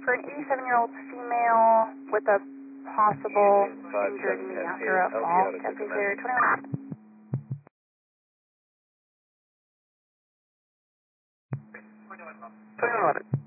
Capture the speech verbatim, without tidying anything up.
for an eighty-seven-year-old female with a possible injured knee after a fall. Cafe Clear twenty-one. twenty-one.